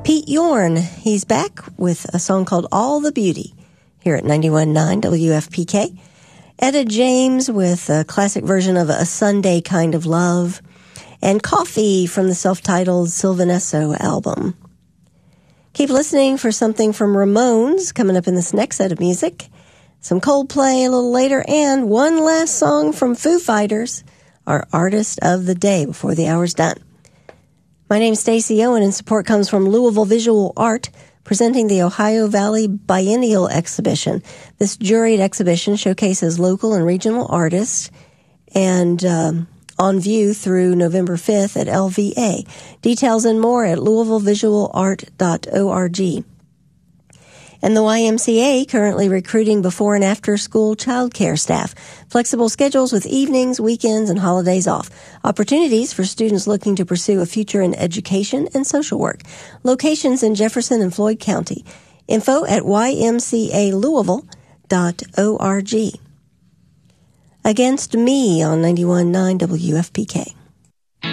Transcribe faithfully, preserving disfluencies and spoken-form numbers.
Pete Yorn, he's back with a song called All the Beauty here at ninety-one point nine W F P K. Etta James with a classic version of A Sunday Kind of Love. And Coffee from the self-titled Sylvanesso album. Keep listening for something from Ramones coming up in this next set of music. Some Coldplay a little later, and one last song from Foo Fighters, our Artist of the Day, before the hour's done. My name's Stacey Owen, and support comes from Louisville Visual Art, presenting the Ohio Valley Biennial Exhibition. This juried exhibition showcases local and regional artists, and um, on view through November fifth at L V A. Details and more at louisville visual art dot org. And the Y M C A currently recruiting before and after school childcare staff. Flexible schedules with evenings, weekends, and holidays off. Opportunities for students looking to pursue a future in education and social work. Locations in Jefferson and Floyd County. Info at y m c a louisville dot org. Against Me on ninety-one point nine W F P K.